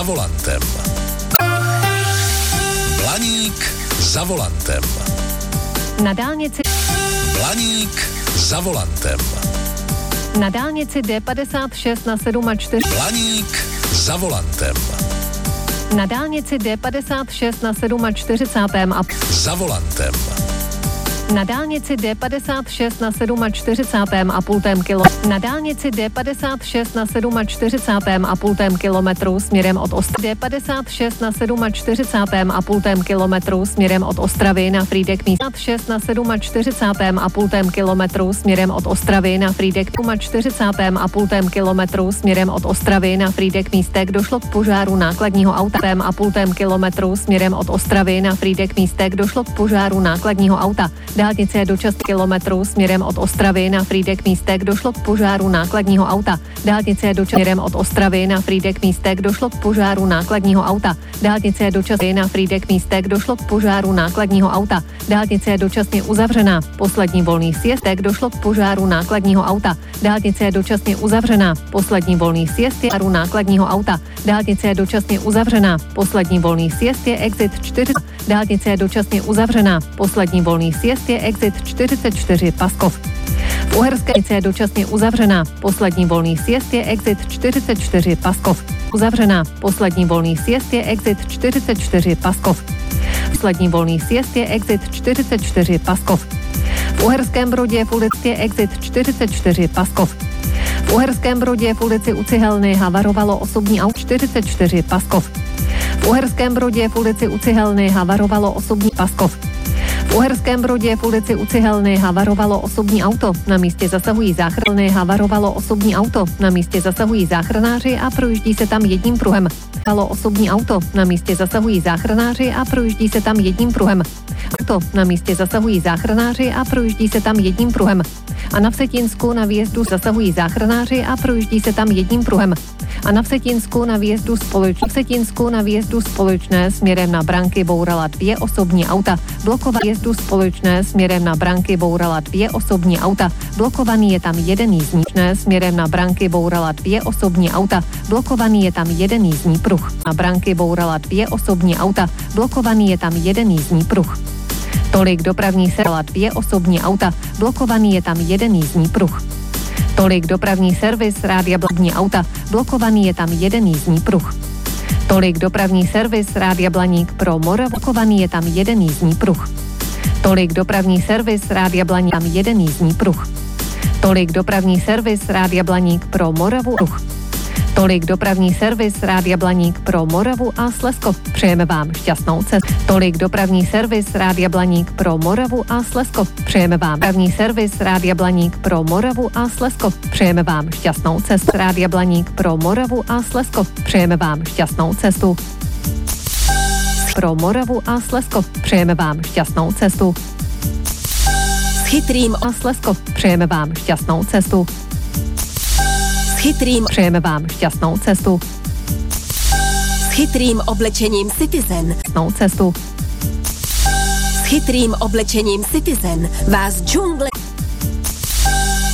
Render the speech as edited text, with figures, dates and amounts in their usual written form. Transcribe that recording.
volantem. Blaník za volantem. Na dálnici Blaník za volantem. Na dálnici D56 na 7 a 4. Blaník za volantem. Na dálnici D56 na 7 a 40 a Za volantem. na dálnici D56 na 7 a 40 a půltém kilo. Na dálnici D56 na 7 a 40 a půltém kilometru směrem od Ostravy. D56 na 7 a 40 a půltém kilometru směrem od Ostravy na Frýdek míst. 6 na 7 a 40 a půltém kilometru směrem od Ostravy na Frýdek. 40 a půltém kilometru směrem od Ostravy na Frýdek místek došlo k požáru nákladního auta. A půltém kilometru směrem od Ostravy na Frýdek místek došlo k požáru nákladního auta. Dálnice je dočas kilometrů směrem od Ostravy na Frýdek místek došlo k požáru nákladního auta. Dálnice je dočas směrem od Ostravy na Frýdek místek došlo k požáru nákladního auta. Dálnice je dočasně na Frýdek místek došlo k požáru nákladního auta. Dálnice je dočasně uzavřená. Poslední volný sjezdek došlo k požáru nákladního auta. Dálnice je dočasně uzavřená. Poslední volný sjezd je požáru nákladního auta. Dálnice je dočasně uzavřená. Poslední volný sjezd je exit 4. Dálnice je dočasně uzavřená. Poslední volný sjezd je exit 44 Paskov. V Uherské je dočasně uzavřená. Poslední volný sjezd je exit 44 Paskov. Uzavřená. Poslední volný sjezd je exit 44 Paskov. Poslední volný sjezd je exit 44 Paskov. V Uherském Brodě v ulici je exit 44 Paskov. V Uherském Brodě v ulici u Cihelny havarovalo osobní auto 44 Paskov. V Uherském Brodě v ulici u Cihelny havarovalo osobní Paskov. V Uherském Brodě v ulici u Cihelny havarovalo osobní auto. Na místě zasahují záchranné havarovalo osobní auto. Na místě zasahují záchranáři a projíždí se tam jedním pruhem. Halo osobní auto. Na místě zasahují záchranáři a projíždí se tam jedním pruhem. Auto. Na místě zasahují záchranáři a projíždí se tam jedním pruhem. A na Vsetínsku na výjezdu zasahují záchranáři a projíždí se tam jedním pruhem. A na Vsetínsku na výjezdu společné směrem na Branky bourala 2 osobní auta. Výjezdu společné směrem na Branky bourala 2 osobní auta. Blokovaný je tam jeden jízdní. Směrem na Branky bourala 2 osobní auta. Blokovaný je tam jeden jízdní pruh. Na Branky bourala 2 osobní auta. Blokovaný je tam jeden jízdní pruh. Tolik dopravní servis 2 osobní auta. Blokovaný je tam jeden jízdní pruh. Tolik dopravní servis Rádia Blaník auta. Blokovaný je tam jeden jízdní pruh. Tolik dopravní servis Rádia Blaník pro Moravu. Blokovaný je tam jeden jízdní pruh. Tolik dopravní servis Rádia Blaník tam jeden jízdní pruh. Tolik dopravní servis Rádia Blaník pro Moravu. Tolik dopravní servis Rádia Blaník pro Moravu a Slezsko. Přejeme vám šťastnou cestu. Tolik dopravní servis Rádia Blaník pro Moravu a Slezsko. Přejeme vám dopravní servis Rádia Blaník pro Moravu a Slezsko. Přejeme vám šťastnou cestu. Rádia Blaník pro Moravu a Slezsko. Přejeme vám šťastnou cestu. Pro Moravu a Slezsko. Přejeme vám šťastnou cestu. S chytrým a Slezsko. Přejeme vám šťastnou cestu. Chytrým přejeme vám šťastnou cestu. S chytrým oblečením Citizen. Cestu. S chytrým oblečením Citizen vás džungle